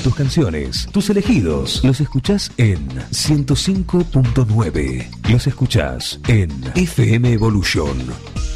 tus canciones, tus elegidos. Los escuchás en 105.9. Los escuchás en FM Evolution.